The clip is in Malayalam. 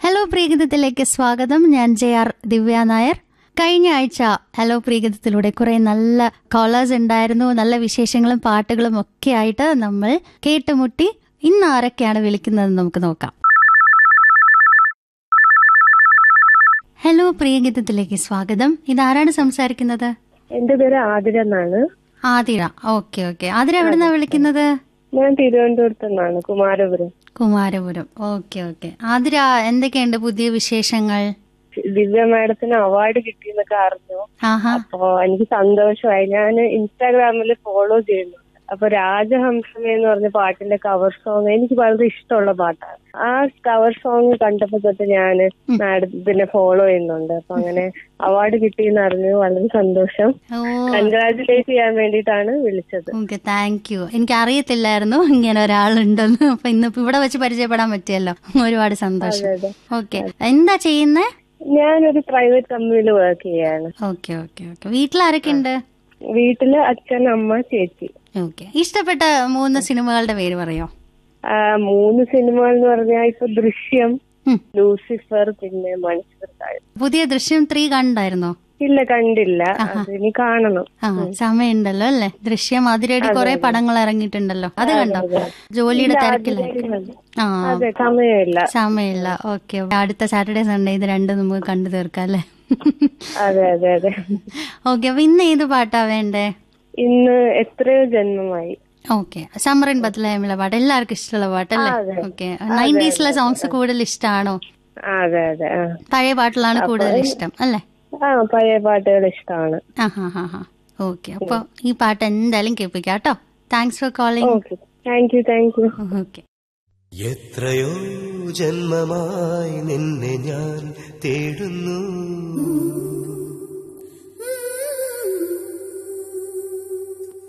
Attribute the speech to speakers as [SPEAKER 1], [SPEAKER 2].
[SPEAKER 1] ഹലോ പ്രിയഗീതത്തിലേക്ക് സ്വാഗതം. ഞാൻ JR ദിവ്യ നായർ. കഴിഞ്ഞ ആഴ്ച ഹലോ പ്രിയഗീതത്തിലൂടെ കുറെ നല്ല കോളേഴ്സ് ഉണ്ടായിരുന്നു. നല്ല വിശേഷങ്ങളും പാട്ടുകളും ഒക്കെ ആയിട്ട് നമ്മൾ കേട്ടുമുട്ടി. ഇന്ന് ആരൊക്കെയാണ് വിളിക്കുന്നതെന്ന് നമുക്ക് നോക്കാം. ഹലോ പ്രിയഗീതത്തിലേക്ക് സ്വാഗതം. ഇതാരാണ് സംസാരിക്കുന്നത്?
[SPEAKER 2] എന്റെ പേര് ആതിര എന്നാണ്.
[SPEAKER 1] ആതിര. Okay okay. ആതിര എവിടുന്നാ വിളിക്കുന്നത്?
[SPEAKER 2] ഞാൻ തിരുവനന്തപുരത്ത് നിന്നാണ്, കുമാരപുരം.
[SPEAKER 1] കുമാരപുരം. Okay okay. ആതിര, എന്തൊക്കെയുണ്ട് പുതിയ വിശേഷങ്ങൾ?
[SPEAKER 2] ദിവ്യ മാഡത്തിന് അവാർഡ് കിട്ടിയെന്നൊക്കെ അറിഞ്ഞു.
[SPEAKER 1] ആഹാ.
[SPEAKER 2] അപ്പൊ എനിക്ക് സന്തോഷമായി. ഞാൻ ഇൻസ്റ്റാഗ്രാമിൽ ഫോളോ ചെയ്യുന്നു. അപ്പൊ രാജഹംസമേ എന്ന് പറഞ്ഞ പാട്ടിന്റെ കവർ സോങ് എനിക്ക് വളരെ ഇഷ്ടമുള്ള പാട്ടാണ്. ആ കവർ സോങ് കണ്ടപ്പോ തൊട്ട് ഞാൻ മാഡത്തിനെ ഫോളോ ചെയ്യുന്നുണ്ട്. അപ്പൊ അങ്ങനെ അവാർഡ് കിട്ടിയെന്ന് അറിഞ്ഞു. വളരെ സന്തോഷം. കൺഗ്രാജുലേറ്റ് ചെയ്യാൻ വേണ്ടിയിട്ടാണ് വിളിച്ചത്.
[SPEAKER 1] Okay, thank you. എനിക്ക് അറിയത്തില്ലായിരുന്നു ഇങ്ങനെ ഒരാളുണ്ടെന്ന്. അപ്പൊ ഇന്നിപ്പോ ഇവിടെ വെച്ച് പരിചയപ്പെടാൻ പറ്റിയല്ലോ. ഒരുപാട് സന്തോഷം. ഓക്കെ, എന്താ ചെയ്യുന്നേ?
[SPEAKER 2] ഞാനൊരു പ്രൈവറ്റ് കമ്പനിയിൽ വർക്ക് ചെയ്യാണ്.
[SPEAKER 1] Okay okay okay. വീട്ടിലാരൊക്കെ ഉണ്ട്?
[SPEAKER 2] വീട്ടില് അച്ഛൻ, അമ്മ, ചേച്ചി.
[SPEAKER 1] ഓക്കെ. ഇഷ്ടപ്പെട്ട 3 സിനിമകളുടെ പേര് പറയോ?
[SPEAKER 2] 3 സിനിമകൾ എന്ന് പറഞ്ഞാൽ ഇപ്പൊ ദൃശ്യം, ലൂസിഫർ, പിന്നെ മണിച്ചിത്രത്താഴ്.
[SPEAKER 1] പുതിയ ദൃശ്യം 3 കണ്ടായിരുന്നോ?
[SPEAKER 2] ഇല്ല, കണ്ടില്ല. ഇനി കാണണം.
[SPEAKER 1] സമയമുണ്ടല്ലോ അല്ലേ? ദൃശ്യം അതിരടി കുറെ പടങ്ങൾ ഇറങ്ങിയിട്ടുണ്ടല്ലോ, അത് കണ്ടോ? ജോലിയുടെ തിരക്കിലായിരിക്കും.
[SPEAKER 2] അതെ, സമയമില്ല.
[SPEAKER 1] ഓക്കെ, അടുത്ത സാറ്റർഡേ സൺഡേ ഇത് രണ്ടും നമുക്ക് കണ്ടു തീർക്കാം അല്ലേ?
[SPEAKER 2] അതെ അതെ അതെ.
[SPEAKER 1] ഓക്കെ, അപ്പൊ ഇന്ന് ഏത് പാട്ടാ വേണ്ടേ?
[SPEAKER 2] ഇന്ന് എത്രയോ ജന്മമായി.
[SPEAKER 1] ഓക്കെ, സമ്മറിൻ ബത്ലഹേമിലെ പാട്ട് എല്ലാവർക്കും ഇഷ്ടമുള്ള പാട്ടല്ലേ? ഓക്കെ. 90s സോങ്സ് കൂടുതൽ ഇഷ്ടമാണോ?
[SPEAKER 2] അതെ അതെ.
[SPEAKER 1] പഴയ പാട്ടിലാണ് കൂടുതൽ ഇഷ്ടം അല്ലേ?
[SPEAKER 2] പഴയ പാട്ടുകൾ ഇഷ്ടമാണ്.
[SPEAKER 1] ഓക്കെ, അപ്പൊ ഈ പാട്ട് എന്തായാലും കേൾപ്പിക്കാം കേട്ടോ. Thanks for calling.
[SPEAKER 2] Thank you.
[SPEAKER 1] Okay.
[SPEAKER 3] എത്രയോ ജന്മമായി നിന്നെ ഞാൻ തേടുന്നു,